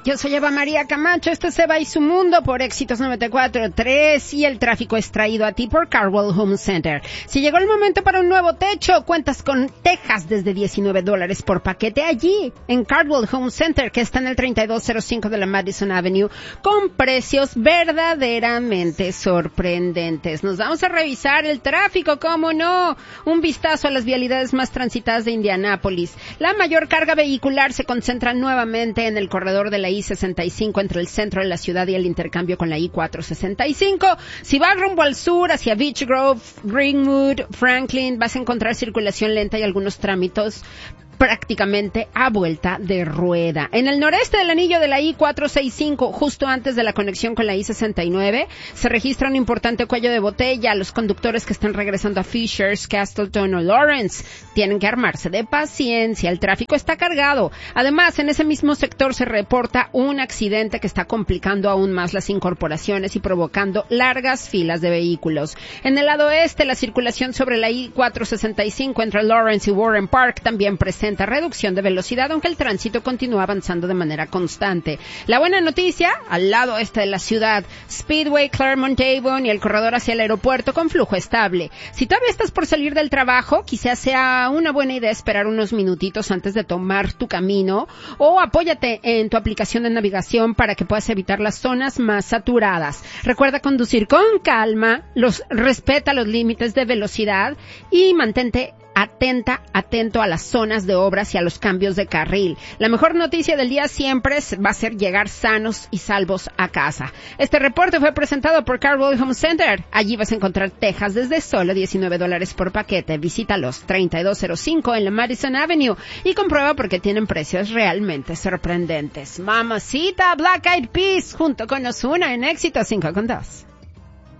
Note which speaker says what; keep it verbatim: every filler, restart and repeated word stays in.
Speaker 1: Yo soy Eva María Camacho, esto es Eva y su Mundo por Éxitos noventa y cuatro punto tres y el tráfico es traído a ti por Cardwell Home Center. Si llegó el momento para un nuevo techo, cuentas con tejas desde diecinueve dólares por paquete allí en Cardwell Home Center, que está en el treinta y dos cero cinco de la Madison Avenue, con precios verdaderamente sorprendentes. Nos vamos a revisar el tráfico, cómo no, un vistazo a las vialidades más transitadas de Indianápolis. La mayor carga vehicular se concentra nuevamente en el corredor de la I sesenta y cinco entre el centro de la ciudad y el intercambio con la I cuatrocientos sesenta y cinco. Si vas rumbo al sur, hacia Beach Grove, Greenwood, Franklin, vas a encontrar circulación lenta y algunos trámites prácticamente a vuelta de rueda. En el noreste del anillo de la I cuatrocientos sesenta y cinco, justo antes de la conexión con la I sesenta y nueve, se registra un importante cuello de botella. Los conductores que están regresando a Fishers, Castleton o Lawrence tienen que armarse de paciencia. El tráfico está cargado. Además, en ese mismo sector se reporta un accidente que está complicando aún más las incorporaciones y provocando largas filas de vehículos. En el lado oeste, la circulación sobre la I cuatrocientos sesenta y cinco entre Lawrence y Warren Park también presenta reducción de velocidad, aunque el tránsito continúa avanzando de manera constante. La buena noticia, al lado este de la ciudad, Speedway, Claremont, Avon y el corredor hacia el aeropuerto con flujo estable. Si todavía estás por salir del trabajo, quizás sea una buena idea esperar unos minutitos antes de tomar tu camino, o apóyate en tu aplicación de navegación para que puedas evitar las zonas más saturadas. Recuerda conducir con calma, los, respeta los límites de velocidad y mantente atenta, atento a las zonas de obras y a los cambios de carril. La mejor noticia del día siempre va a ser llegar sanos y salvos a casa. Este reporte fue presentado por Cardwell Home Center. Allí vas a encontrar tejas desde solo diecinueve dólares por paquete. Visítalos treinta y dos cero cinco en la Madison Avenue y comprueba porque tienen precios realmente sorprendentes. Mamacita, Black Eyed Peas junto con Ozuna en Éxito cinco con dos.